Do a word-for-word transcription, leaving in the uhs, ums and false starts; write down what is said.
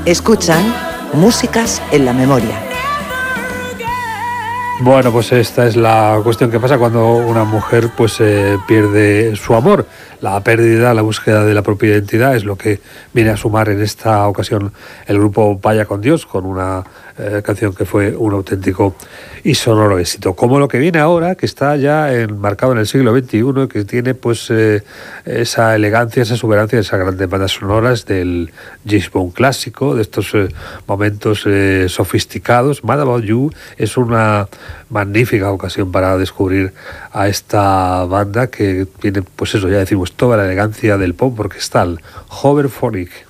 Escuchan Músicas en la Memoria. Bueno, pues esta es la cuestión que pasa cuando una mujer pues eh, pierde su amor. La pérdida, la búsqueda de la propia identidad es lo que viene a sumar en esta ocasión el grupo Vaya con Dios, con una eh, canción que fue un auténtico y sonoro éxito. Como lo que viene ahora, que está ya enmarcado en el siglo veintiuno, que tiene pues eh, esa elegancia, esa exuberancia, esas grandes bandas sonoras del James Bond clásico, de estos eh, momentos eh, sofisticados. Mad About You es una magnífica ocasión para descubrir a esta banda que tiene, pues eso, ya decimos, toda la elegancia del pop orquestal. Hoverphonic.